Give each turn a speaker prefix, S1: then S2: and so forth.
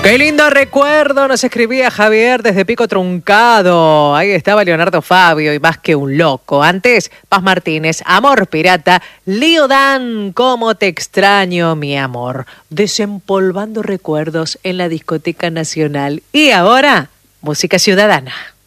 S1: Qué lindo recuerdo, nos escribía Javier desde Pico Truncado. Ahí estaba Leonardo Fabio y Más que un loco. Antes, Paz Martínez, Amor Pirata, Lío Dan, Cómo te extraño, mi amor. Desempolvando recuerdos en la Discoteca Nacional. Y ahora, música ciudadana.